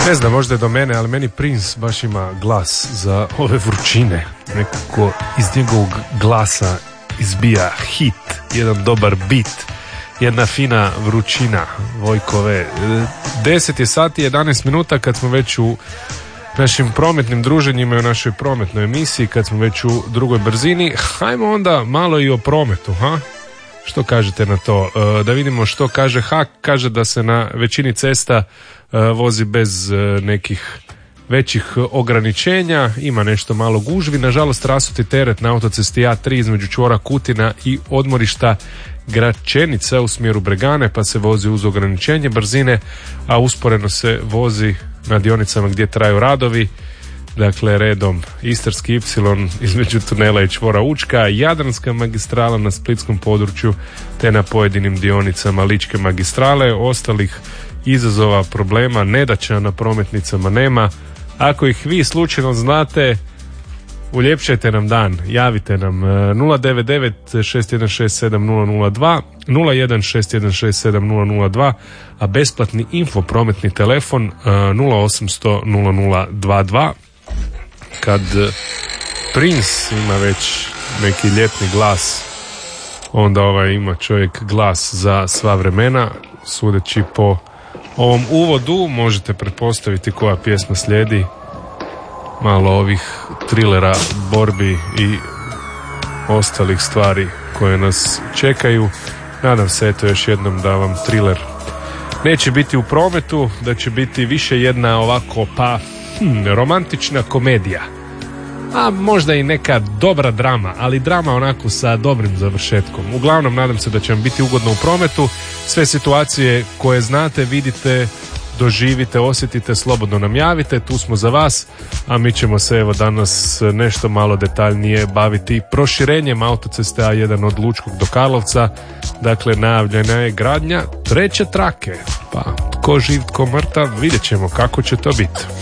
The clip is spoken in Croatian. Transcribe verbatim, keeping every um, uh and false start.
Ne znam, možda je do mene, ali meni Prince baš ima glas za ove vrućine. Nekako iz njegovog glasa izbija hit, jedan dobar beat, jedna fina vrućina. Vojkove, deset je sati, jedanaest minuta kad smo već u našim prometnim druženjima i u našoj prometnoj emisiji, kad smo već u drugoj brzini. Hajmo onda malo i o prometu, ha? Što kažete na to? Da vidimo što kaže H A K. Kaže da se na većini cesta vozi bez nekih većih ograničenja, ima nešto malo gužvi. Nažalost, rasuti teret na autocesti A tri između čvora Kutina i odmorišta Gračenica u smjeru Bregane, pa se vozi uz ograničenje brzine, a usporeno se vozi na dionicama gdje traju radovi. Dakle, redom Istarski Y između tunela i čvora Učka, Jadranska magistrala na splitskom području, te na pojedinim dionicama Ličke magistrale. Ostalih izazova, problema, nedaća na prometnicama nema. Ako ih vi slučajno znate, uljepšajte nam dan, javite nam nula devet devet šest jedan šest sedam nula nula dva, nula jedan šest jedan šest sedam nula nula dva, a besplatni info prometni telefon nula osamsto nula nula dva dva. Kad Prince ima već neki ljetni glas, onda ovaj ima čovjek glas za sva vremena. Sudeći po ovom uvodu možete pretpostaviti koja pjesma slijedi. Malo ovih trilera, borbi i ostalih stvari koje nas čekaju. Nadam se eto još jednom da vam triler neće biti u prometu, da će biti više jedna ovako pa hmm, romantična komedija. A možda i neka dobra drama, ali drama onako sa dobrim završetkom. Uglavnom, nadam se da će vam biti ugodno u prometu. Sve situacije koje znate, vidite, doživite, osjetite, slobodno nam javite, tu smo za vas, a mi ćemo se evo danas nešto malo detaljnije baviti proširenjem autoceste A jedan od Lučkog do Karlovca. Dakle, najavljena je gradnja treće trake, pa tko živ, tko mrtav, vidjet ćemo kako će to biti.